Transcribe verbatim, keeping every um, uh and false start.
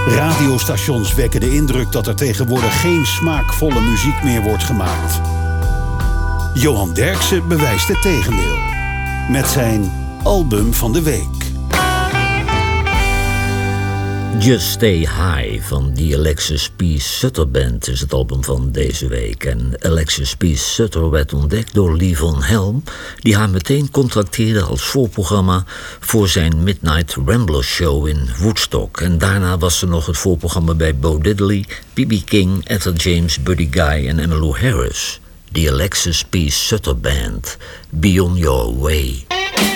Radiostations wekken de indruk dat er tegenwoordig geen smaakvolle muziek meer wordt gemaakt. Johan Derksen bewijst het tegendeel. Met zijn album van de week. Just Stay High van die Alexis P. Sutter Band is het album van deze week. En Alexis P. Sutter werd ontdekt door Levon Helm, die haar meteen contracteerde als voorprogramma voor zijn Midnight Rambler Show in Woodstock. En daarna was ze nog het voorprogramma bij Bo Diddley, B B King, Etta James, Buddy Guy en Emmylou Harris. The Alexis P. Sutter Band, Be On Your Way.